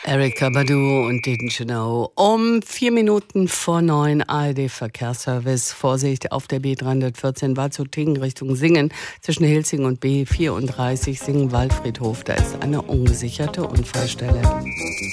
Erykah Badu und Didn't You Know. Um 4 Minuten vor 9 ARD-Verkehrsservice. Vorsicht auf der B314 Waldshut-Tingen Richtung Singen zwischen Hilsing und B34 Singen-Waldfriedhof. Da ist eine ungesicherte Unfallstelle.